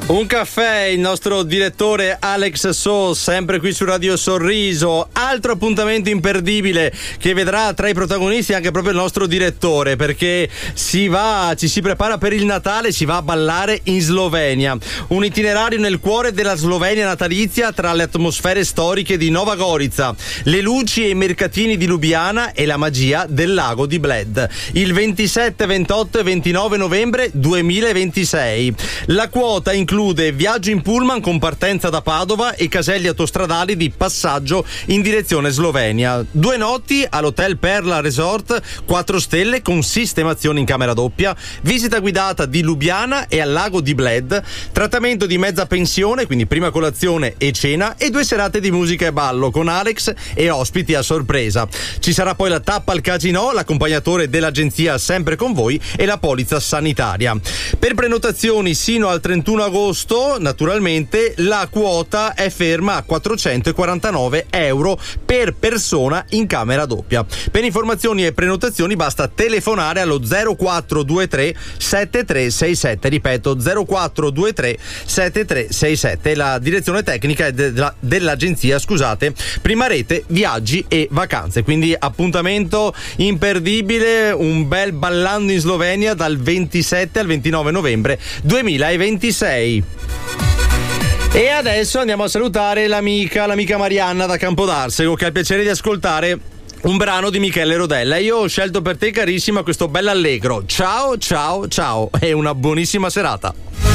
Un caffè, il nostro direttore Alex So, sempre qui su Radio Sorriso. Altro appuntamento imperdibile che vedrà tra i protagonisti anche proprio il nostro direttore, perché ci si prepara per il Natale, si va a ballare in Slovenia. Un itinerario nel cuore della Slovenia natalizia, tra le atmosfere storiche di Nova Gorica, le luci e i mercatini di Lubiana e la magia del lago di Bled. Il 27, 28 e 29 novembre 2026. La quota include viaggio in pullman con partenza da Padova e caselli autostradali di passaggio in direzione Slovenia. 2 notti all'Hotel Perla Resort 4 stelle con sistemazione in camera doppia, visita guidata di Lubiana e al lago di Bled, trattamento di mezza pensione, quindi prima colazione e cena, e 2 serate di musica e ballo con Alex e ospiti a sorpresa. Ci sarà poi la tappa al casino, l'accompagnatore dell'agenzia sempre con voi e la polizza sanitaria. Per prenotazioni sino al 31 agosto naturalmente la quota è ferma a 449 euro per persona in camera doppia. Per informazioni e prenotazioni basta telefonare allo 0423 7367, ripeto 0423 7367. La direzione tecnica è dell'agenzia, Prima Rete Viaggi e Vacanze. Quindi appuntamento imperdibile, un bel ballando in Slovenia dal 27 al 29 novembre 2026. E adesso andiamo a salutare l'amica Marianna da Campodarsego, che ha il piacere di ascoltare un brano di Michele Rodella. Io ho scelto per te, carissima, questo bell'allegro. Ciao ciao ciao e una buonissima serata.